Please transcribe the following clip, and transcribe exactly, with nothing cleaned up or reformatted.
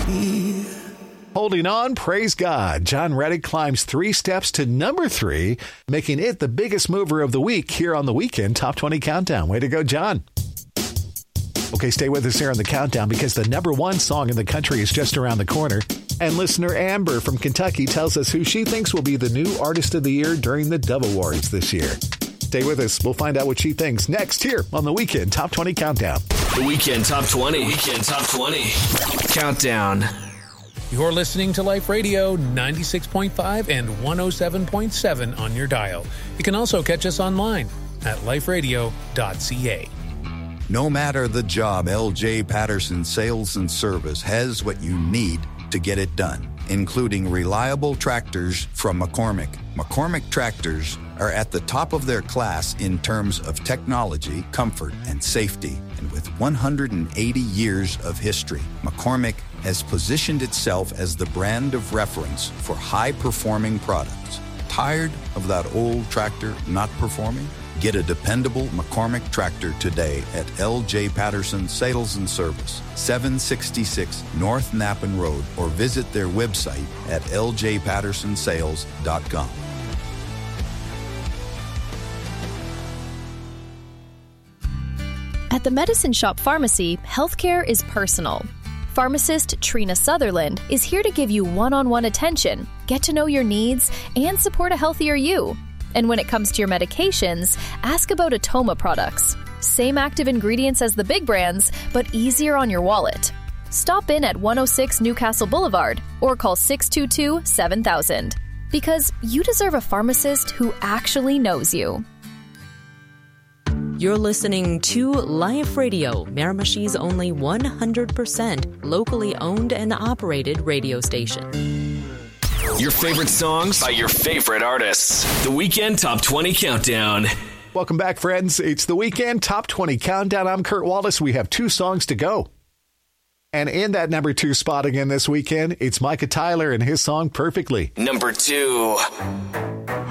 me. Holding on, praise God. John Reddick climbs three steps to number three, making it the biggest mover of the week here on the Weekend Top twenty Countdown. Way to go, John. Okay, stay with us here on the countdown because the number one song in the country is just around the corner. And listener Amber from Kentucky tells us who she thinks will be the new Artist of the Year during the Dove Awards this year. Stay with us. We'll find out what she thinks next here on the Weekend Top twenty Countdown. The Weekend Top twenty. Weekend Top twenty. Countdown. You're listening to Life Radio ninety-six point five and one oh seven point seven on your dial. You can also catch us online at life radio dot c a. No matter the job, L J Patterson Sales and Service has what you need to get it done, including reliable tractors from McCormick. McCormick tractors are at the top of their class in terms of technology, comfort, and safety. And with one hundred eighty years of history, McCormick has positioned itself as the brand of reference for high-performing products. Tired of that old tractor not performing? Get a dependable McCormick tractor today at L J Patterson Sales and Service, seven sixty-six North Nappen Road, or visit their website at l j patterson sales dot com. At the Medicine Shop Pharmacy, healthcare is personal. Pharmacist Trina Sutherland is here to give you one-on-one attention, get to know your needs, and support a healthier you. And when it comes to your medications, ask about Atoma products. Same active ingredients as the big brands, but easier on your wallet. Stop in at one oh six Newcastle Boulevard or call six two two, seven thousand. Because you deserve a pharmacist who actually knows you. You're listening to Life Radio, Miramishi's only one hundred percent locally owned and operated radio station. Your favorite songs by your favorite artists. The Weekend Top twenty Countdown. Welcome back, friends. It's the Weekend Top twenty Countdown. I'm Kurt Wallace. We have two songs to go. And in that number two spot again this weekend, it's Micah Tyler and his song Perfectly. Number two.